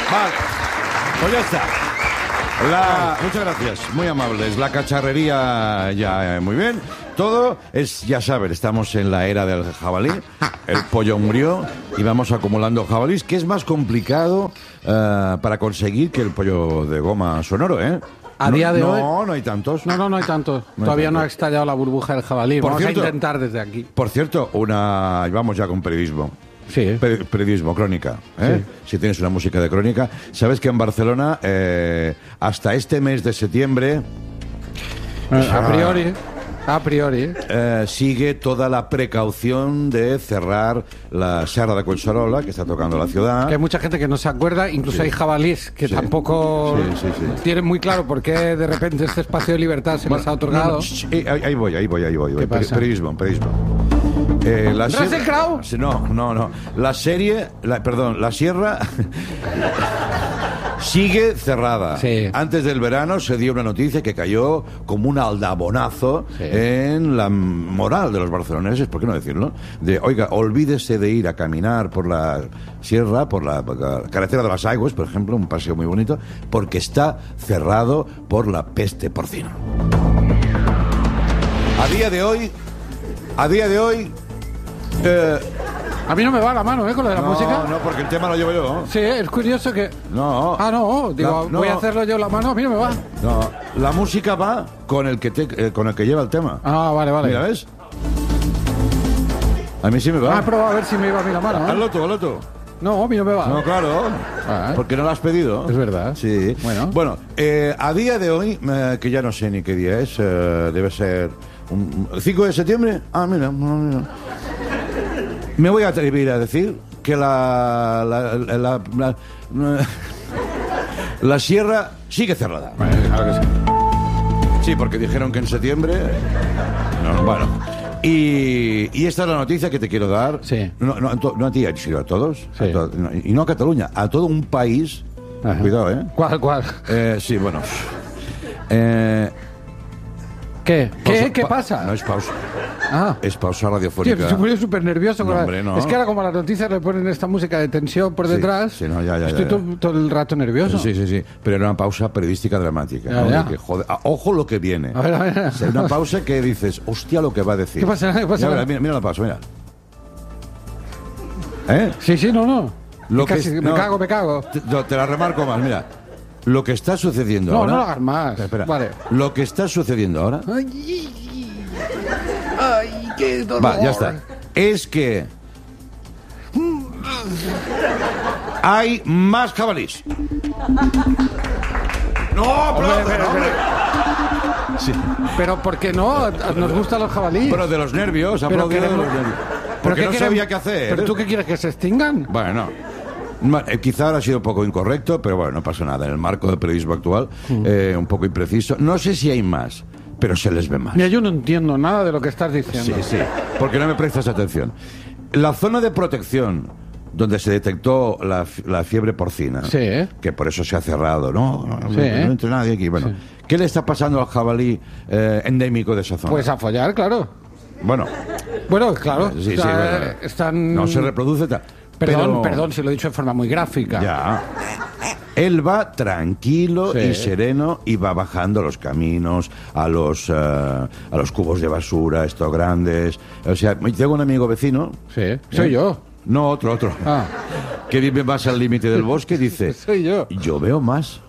Vale, pues ya está. Muchas gracias, muy amables. La cacharrería ya muy bien. Todo es, ya saben, estamos en la era del jabalí. El pollo murió y vamos acumulando jabalís, que es más complicado para conseguir que el pollo de goma sonoro, ¿eh? A día de hoy... No hay tantos. No hay tantos. Todavía no ha estallado la burbuja del jabalí. Vamos a intentar desde aquí. Por cierto, vamos ya con periodismo. Sí. Periodismo, crónica. ¿Eh? Sí. Si tienes una música de crónica. Sabes que en Barcelona, hasta este mes de septiembre... A priori. Sigue toda la precaución de cerrar la Serra de Collserola, que está tocando la ciudad. Que hay mucha gente que no se acuerda, incluso hay jabalís que tampoco tienen muy claro por qué de repente este espacio de libertad se les ha otorgado. Ahí voy. ¿Qué pasa? Periodismo. ¿Russell Crowe? No. La sierra sigue cerrada. Sí. Antes del verano se dio una noticia que cayó como un aldabonazo en la moral de los barceloneses, ¿por qué no decirlo? Oiga, olvídese de ir a caminar por la sierra, por la carretera de las Aigües, por ejemplo, un paseo muy bonito, porque está cerrado por la peste porcina. A día de hoy... A mí no me va la mano, con lo de la música. No, porque el tema lo llevo yo. Sí, es curioso que... No. Voy a hacerlo yo la mano, a mí no me va. No, la música va con el que lleva el tema. Ah, vale. Mira, ¿ves? A mí sí me va. Prueba a ver si me iba a mí la mano. Hazlo tú. No, a mí no me va. No, claro. Porque no lo has pedido. Es verdad. Sí. Bueno, a día de hoy, que ya no sé ni qué día es, debe ser... ¿5 de septiembre? Ah, mira. Me voy a atrever a decir que la sierra sigue cerrada. Claro que sí. Sí, porque dijeron que en septiembre... No, bueno. Y esta es la noticia que te quiero dar. Sí. No a ti, sino a todos. Sí. Y no a Cataluña, a todo un país. Ajá. Cuidado, ¿eh? ¿Cuál? Sí, bueno. ¿Qué? ¿Qué pasa? No es pausa. Ah. Es pausa radiofónica. Tío, estoy súper nervioso. No, hombre, no. Es que ahora como a las noticias le ponen esta música de tensión por detrás, estoy todo el rato nervioso. Sí. Pero era una pausa periodística dramática. Ya, ¿no? ya. Que, joder, ojo lo que viene. A ver. Es una pausa que dices, hostia lo que va a decir. ¿Qué pasa? Mira la pausa, mira. ¿Eh? Sí, no. Me cago. Te la remarco más, mira. Lo que está sucediendo ahora... No lo hagas más. Espera. Vale. Lo que está sucediendo ahora... Ay, qué dolor. Va, ya está. Es que... hay más jabalís. No, hombre. Sí. Pero ¿por qué no? Nos gustan los jabalíes. Pero de los nervios, aplaudido de los nervios. Porque no sabía qué hacer. ¿Pero tú qué quieres, que se extingan? Bueno, quizá ahora ha sido un poco incorrecto, pero bueno, no pasa nada. En el marco del periodismo actual, un poco impreciso. No sé si hay más, pero se les ve más. Mira, yo no entiendo nada de lo que estás diciendo. Sí, porque no me prestas atención. La zona de protección donde se detectó la fiebre porcina, que por eso se ha cerrado, no entra nadie aquí. Bueno, ¿qué le está pasando al jabalí endémico de esa zona? Pues a follar, claro. Bueno, claro. Sí, están... No se reproduce tal. Perdón, si lo he dicho de forma muy gráfica. Ya. Él va tranquilo y sereno y va bajando los caminos, a los cubos de basura, estos grandes. O sea, tengo un amigo vecino. Sí, soy yo. No, otro. Que vive más al límite del bosque, dice... Soy yo. Yo veo más.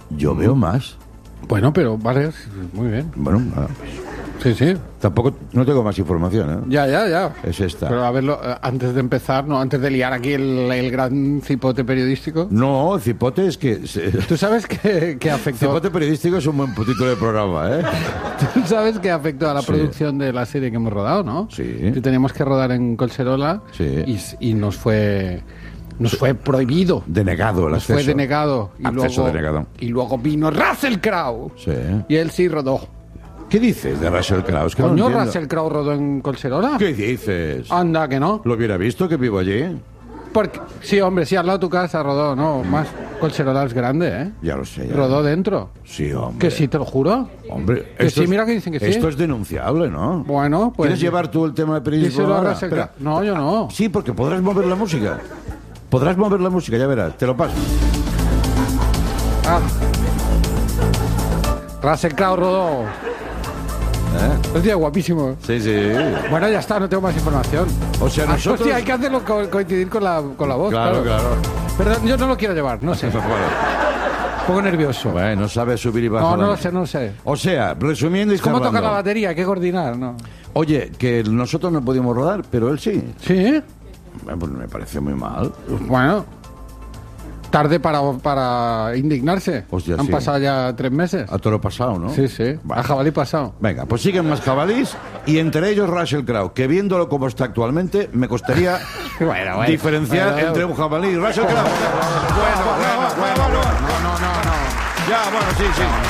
Bueno, pero vale, muy bien. Bueno, sí. Tampoco, no tengo más información, ¿eh? Ya. Es esta. Pero a verlo, antes de empezar, antes de liar aquí el gran cipote periodístico. No, el cipote es que... ¿Tú sabes que afectó? Cipote periodístico es un buen título de programa, ¿eh? ¿Tú sabes que afectó a la producción de la serie que hemos rodado, no? Sí. Que teníamos que rodar en Collserola y nos fue prohibido. Denegado el acceso. Fue denegado. Denegado. Y luego vino Russell Crowe. Sí. Y él sí rodó. ¿Qué dices de Russell Crowe? Es que ¿Coño, no Russell Crowe rodó en Collserola? ¿Qué dices? Anda, que no. ¿Lo hubiera visto que vivo allí? Sí, hombre, sí, al lado de tu casa rodó, no, más. Collserola es grande, ¿eh? Ya lo sé. Ya. Rodó dentro. Sí, hombre. Que sí, te lo juro. Hombre, que sí, mira que dicen que sí. Esto es denunciable, ¿no? Bueno, pues... ¿Quieres llevar tú el tema de periodismo Díselo a ahora? Russell Crowe. No, yo no. Sí, porque podrás mover la música. Ya verás, te lo paso. Russell Crowe rodó. Es día guapísimo. Sí. Bueno, ya está, no tengo más información. O sea, nosotros... Hostia, hay que hacerlo coincidir con la voz. Claro. Perdón, yo no lo quiero llevar, no sé. Un poco nervioso. Bueno, no sabe subir y bajar. No lo sé. O sea, resumiendo y ¿Cómo charlando. tocar la batería? Hay que coordinar, ¿no? Oye, que nosotros no pudimos rodar, pero él sí. ¿Sí? Pues me parece muy mal. Bueno, tarde para indignarse. Hostia, Han sí. pasado ya 3 meses. A toro pasado, ¿no? Sí. Vale. A jabalí pasado. Venga, pues siguen más jabalís y entre ellos Russell Crowe, que viéndolo como está actualmente, me costaría Bueno. diferenciar Bueno. entre un jabalí y Russell Crowe. Bueno. No. Ya, bueno, sí.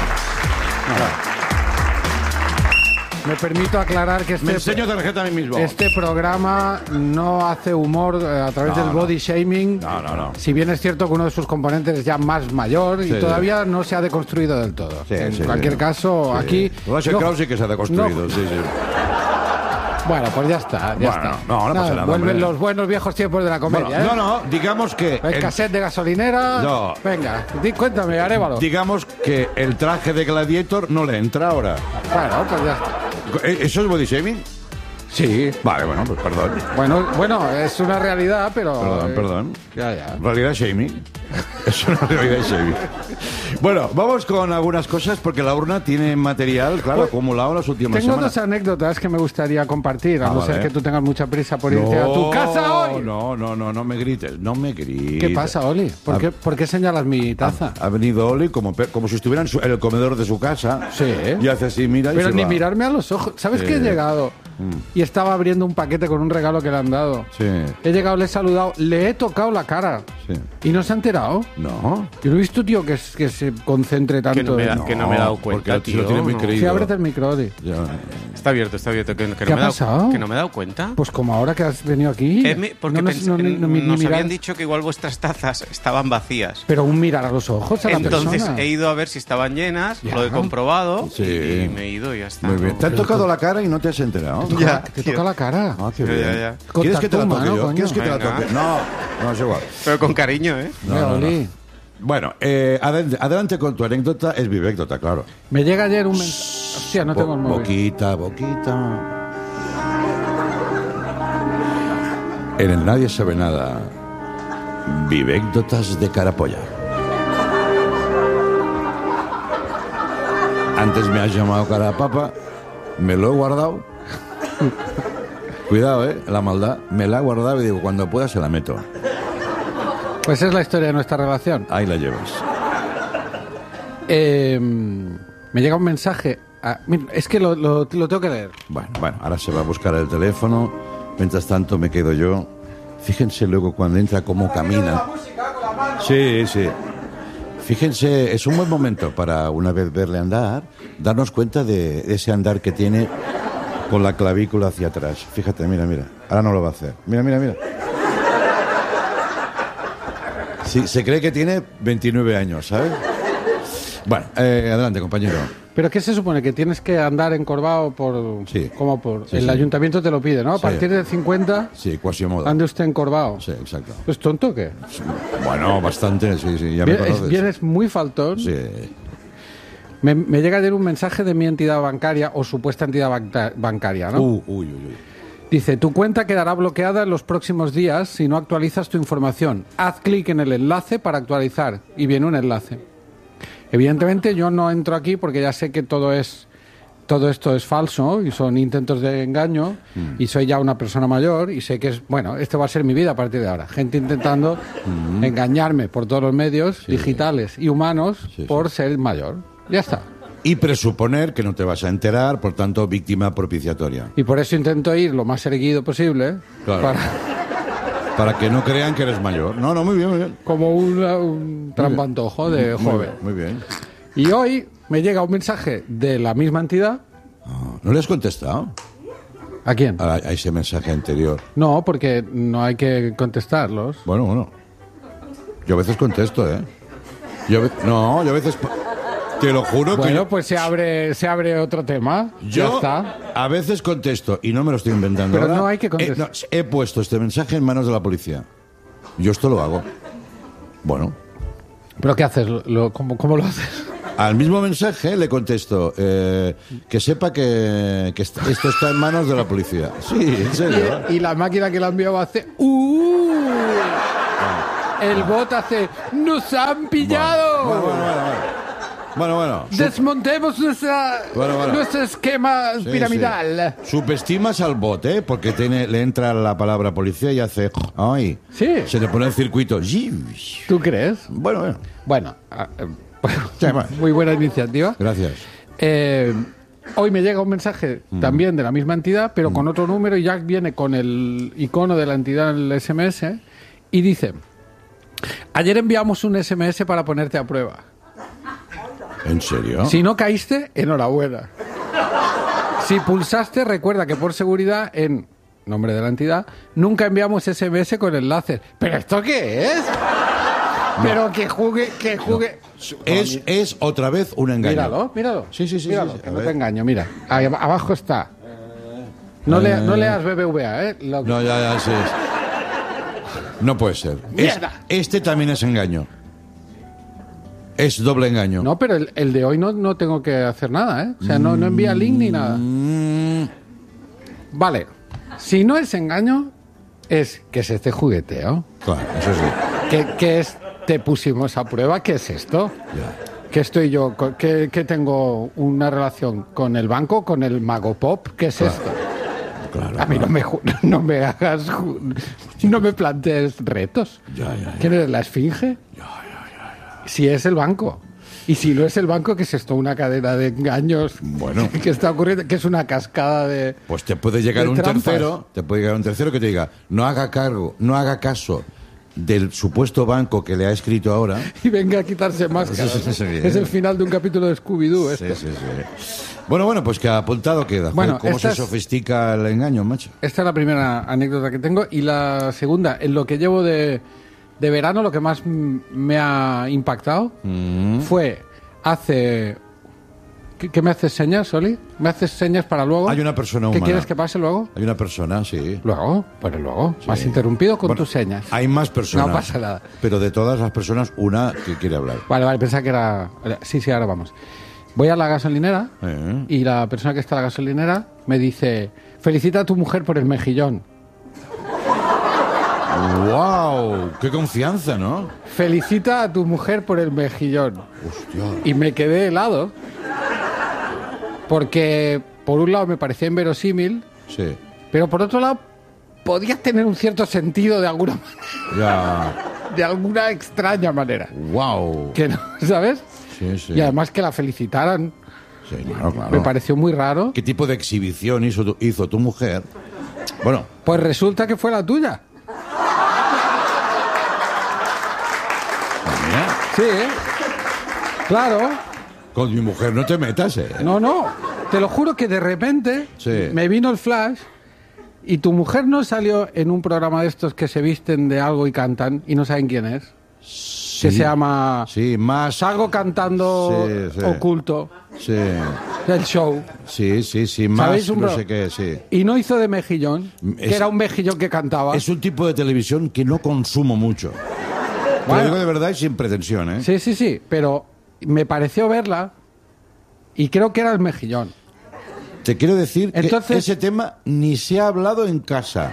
Me permito aclarar que Me enseño tarjeta a mí mismo. este programa no hace humor a través del body shaming. No. Si bien es cierto que uno de sus componentes es ya más mayor y todavía no se ha deconstruido del todo. En cualquier caso, aquí... Russell Crowe sí que se ha deconstruido, sí. Bueno, pues ya está. No pasa nada. Vuelven hombre. los buenos viejos tiempos de la comedia, Bueno, ¿eh? no, digamos que... El cassette de gasolinera... No. Venga, cuéntame, Arévalo. Digamos que el traje de Gladiator no le entra ahora. Bueno, pues ya está. ¿Eso es body shaming? Sí. Vale, bueno, pues perdón. Bueno, es una realidad, pero... Perdón. Ya. Realidad shaming. Es una realidad shaming. Bueno, vamos con algunas cosas porque la urna tiene material, claro, acumulado las últimas Tengo semanas. 2 anécdotas que me gustaría compartir, a no ser que tú tengas mucha prisa por irte a tu casa hoy. No me grites. ¿Qué pasa, Oli? ¿Por qué señalas mi taza? Ha venido Oli como si estuviera en el comedor de su casa. Sí. Y hace así, mira, Pero y se ni va. mirarme a los ojos. ¿Sabes que he llegado? Y estaba abriendo un paquete con un regalo que le han dado. Sí. He llegado, le he saludado, le he tocado la cara. Sí. ¿Y no se ha enterado? No. Yo no he visto, tío, que se concentre tanto. Que no me he dado cuenta, porque tío. lo tiene muy creído. Sí, ábrete el micro, Oli. Ya. Está abierto. Que ¿Qué ha pasado? Que no me he dado cuenta. Pues como ahora que has venido aquí. Porque ni nos mirar. habían dicho que igual vuestras tazas estaban vacías. Pero un mirar a los ojos a la Entonces persona. he ido a ver si estaban llenas, Ya. lo he comprobado Sí. y me he ido y ya está. Muy bien. ¿Te han tocado la cara y no te has enterado? Ya, Te tío. toca la cara. Ah, qué Ya, bien. ya. ¿Quieres que te la Con toque tactuma, yo? ¿no, ¿Quieres que te la coño? toque? No, es igual. Pero con cariño, ¿eh? Oli. Bueno, adelante con tu anécdota, es vivécdota, claro. Me llega ayer un mensaje. Hostia, no tengo el móvil. Boquita. En el Nadie Sabe Nada, vivécdotas de Carapolla. Antes me has llamado Carapapa, me lo he guardado. Cuidado, la maldad. Me la he guardado y digo, cuando pueda se la meto. Pues es la historia de nuestra relación. Ahí la llevas. Me llega un mensaje. Mira, es que lo tengo que leer. Bueno, ahora se va a buscar el teléfono. Mientras tanto me quedo yo. Fíjense luego cuando entra cómo camina. Sí. Fíjense, es un buen momento para una vez verle andar, darnos cuenta de ese andar que tiene con la clavícula hacia atrás. Fíjate, mira. Ahora no lo va a hacer. Mira. Sí, se cree que tiene 29 años, ¿sabes? Bueno, adelante, compañero. ¿Pero qué se supone? ¿Que tienes que andar encorvado por...? Sí. ¿Cómo por...? Sí, el sí. ayuntamiento te lo pide, ¿no? A Sí. partir de 50, Sí, Quasimodo. ande usted encorvado. Sí, exacto. ¿Es tonto o qué? Bueno, bastante, sí, ya me conoces. Vienes muy faltón. Sí. Me llega ayer un mensaje de mi entidad bancaria, o supuesta entidad bancaria, ¿no? Uy. Dice, tu cuenta quedará bloqueada en los próximos días si no actualizas tu información. Haz clic en el enlace para actualizar. Y viene un enlace. Evidentemente yo no entro aquí porque ya sé que todo esto es falso y son intentos de engaño y soy ya una persona mayor y sé que esto va a ser mi vida a partir de ahora. Gente intentando engañarme por todos los medios digitales y humanos por ser mayor. Ya está. Y presuponer que no te vas a enterar, por tanto, víctima propiciatoria. Y por eso intento ir lo más erguido posible Claro. Para que no crean que eres mayor. No, muy bien. como un trampantojo de joven. Muy bien. Y hoy me llega un mensaje de la misma entidad. ¿No le has contestado ¿A quién? a ese mensaje anterior? No, porque no hay que contestarlos. Bueno. Yo a veces contesto, ¿eh? Yo a veces... Te lo juro que... Bueno, pues se abre otro tema. Ya Yo está. a veces contesto, y no me lo estoy inventando. Pero ahora. no hay que contestar. He puesto este mensaje en manos de la policía. Yo esto lo hago. Bueno, ¿Pero qué haces? ¿Cómo lo haces? Al mismo mensaje le contesto que sepa que esto está en manos de la policía. Sí, en serio. Y la máquina que lo ha enviado hace... El bot hace... ¡Nos han pillado! Bueno. Desmontemos nuestro esquema piramidal. Sí. Subestimas al bot, Porque le entra la palabra policía y hace... ¡Ay! Sí. Se le pone el circuito. ¿Tú crees? Bueno. Bueno, muy buena iniciativa. Gracias. Hoy me llega un mensaje también de la misma entidad, pero con otro número, y ya viene con el icono de la entidad en el SMS, y dice: ayer enviamos un SMS para ponerte a prueba. ¿En serio? Si no caíste, enhorabuena. Si pulsaste, recuerda que por seguridad, en nombre de la entidad, nunca enviamos SMS con enlaces. ¿Pero esto qué es? No. Pero que juegue. No. Es otra vez un engaño. Míralo. Sí. Míralo, que no te engaño, mira. Ahí abajo está. No leas BBVA, No, ya, sí. No puede ser. Este también es engaño. Es doble engaño. No, pero el de hoy no tengo que hacer nada, O sea, no envía link ni nada. Vale. Si no es engaño, es que es este jugueteo. Claro, eso sí. ¿Qué es? Te pusimos a prueba. ¿Qué es esto? Ya. ¿Qué estoy yo? ¿Que tengo una relación con el banco, con el Mago Pop? ¿Qué es esto? Claro, a mí no me hagas... No me plantees retos. Ya. ¿Quién eres, la esfinge? Ya. Si es el banco. Y si no es el banco, ¿qué es esto? Una cadena de engaños. Bueno. Que está ocurriendo, que es una cascada de... Pues te puede llegar un trampas. tercero que te diga, no haga caso del supuesto banco que le ha escrito ahora. Y venga a quitarse máscaras. Sí. Es el final de un capítulo de Scooby-Doo esto. Sí. Bueno, pues que apuntado queda. Bueno, ¿Cómo se sofistica el engaño, macho? Esta es la primera anécdota que tengo. Y la segunda, en lo que llevo de verano, lo que más me ha impactado fue hace... ¿Qué me haces señas, Oli? ¿Me haces señas para luego? Hay una persona humana. ¿Qué quieres que pase luego? Hay una persona, sí. ¿Luego? Pues luego. Sí. Me has interrumpido con tus señas. Hay más personas. No pasa nada. Pero de todas las personas, una que quiere hablar. Vale, pensaba que era... Sí, ahora vamos. Voy a la gasolinera y la persona que está en la gasolinera me dice: felicita a tu mujer por el mejillón. ¡Wow! ¡Qué confianza!, ¿no? Felicita a tu mujer por el mejillón. Hostia. Y me quedé helado. Porque, por un lado, me parecía inverosímil. Sí. Pero, por otro lado, podía tener un cierto sentido de alguna manera. Ya. De alguna extraña manera. ¡Wow! Que no, ¿sabes? Sí. Y además que la felicitaran. Sí, claro. Me pareció muy raro. ¿Qué tipo de exhibición hizo tu mujer? Bueno. Pues resulta que fue la tuya. Sí, claro. Con mi mujer no te metas, No, te lo juro que de repente me vino el flash y tu mujer no salió en un programa de estos que se visten de algo y cantan y no saben quién es. Sí. Que se llama... Sí, más... Algo cantando oculto. Sí. El show. Sí, más no sé qué, sí. Y no hizo de mejillón, que era un mejillón que cantaba. Es un tipo de televisión que no consumo mucho. Bueno, lo digo de verdad y sin pretensión, ¿eh? Sí, pero me pareció verla y creo que era el mejillón. Te quiero decir Entonces, que ese tema ni se ha hablado en casa.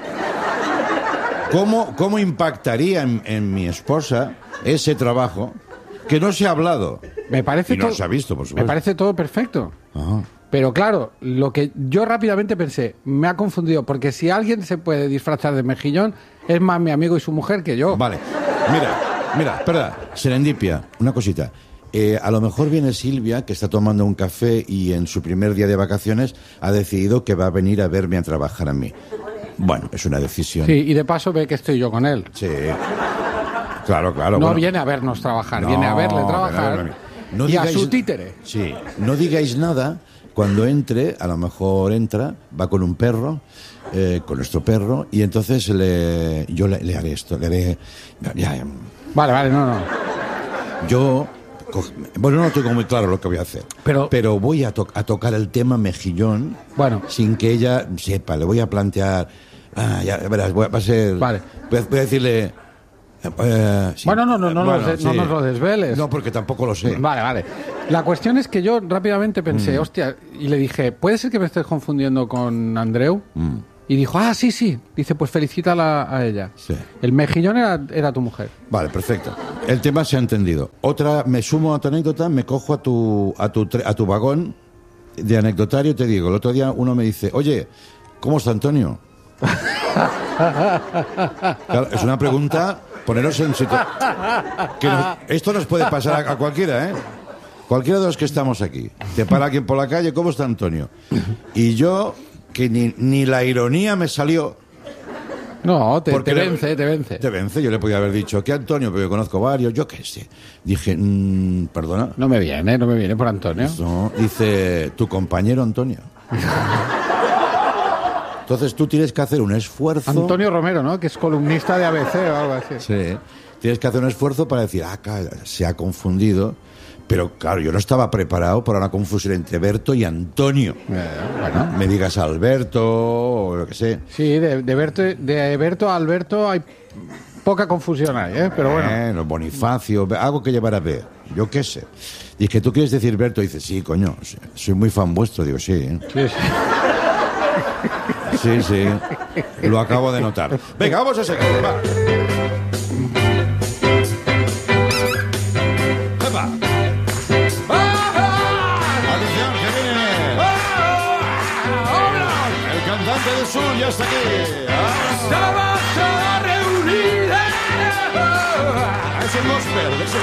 ¿Cómo impactaría en mi esposa ese trabajo que no se ha hablado? Me parece y no se ha visto, por supuesto. Me parece todo perfecto. Ajá. Pero claro, lo que yo rápidamente pensé, me ha confundido, porque si alguien se puede disfrazar de mejillón, es más mi amigo y su mujer que yo. Vale, mira, espera, serendipia, una cosita. A lo mejor viene Silvia, que está tomando un café y en su primer día de vacaciones ha decidido que va a venir a verme a trabajar a mí. Bueno, es una decisión. Sí, y de paso ve que estoy yo con él. Sí, claro. No viene a vernos trabajar, viene a verle trabajar no y digáis, a su títere. Sí, no digáis nada. Cuando entre, a lo mejor entra, va con un perro, con nuestro perro, y entonces yo le haré esto, le haré... Vale, no. Yo... Bueno, no tengo muy claro lo que voy a hacer. Pero voy a tocar el tema mejillón, sin que ella sepa. Le voy a plantear... ya verás, va a ser... Vale. Voy a decirle... Sí. Bueno, no Sí. nos lo desveles. No, porque tampoco lo sé. Vale. La cuestión es que yo rápidamente pensé, hostia, y le dije, ¿puede ser que me estés confundiendo con Andreu? Y dijo, sí. Dice, pues felicítala a ella. Sí. El mejillón era tu mujer. Vale, perfecto. El tema se ha entendido. Otra, me sumo a tu anécdota, me cojo a tu vagón de anecdotario y te digo, el otro día uno me dice, oye, ¿cómo está Antonio? Claro, es una pregunta, poneros en situación. Esto nos puede pasar a cualquiera, ¿eh? Cualquiera de los que estamos aquí. Te para alguien por la calle, ¿cómo está Antonio? Y yo, que ni la ironía me salió. No, te Porque vence. Te vence, yo le podía haber dicho que Antonio, pero yo conozco varios, yo qué sé. Dije, perdona. No me viene por Antonio. No, dice, tu compañero Antonio. Entonces tú tienes que hacer un esfuerzo. Antonio Romero, ¿no? Que es columnista de ABC o algo así. Sí. Tienes que hacer un esfuerzo para decir, se ha confundido. Pero claro, yo no estaba preparado para una confusión entre Berto y Antonio. Bueno. Me digas Alberto o lo que sé. Sí, de Berto a Alberto hay poca confusión ahí, ¿eh? Pero bueno. Bonifacio, algo que llevar a ver. Yo qué sé. Dije, ¿tú quieres decir Berto? Dice, sí, coño, soy muy fan vuestro. Digo, sí. Sí. Lo acabo de notar. Venga, vamos a seguir. Va. ¡Epa! ¡Atención, que viene! El cantante del sur ya está aquí. Estaba toda reunida. Es el gospel,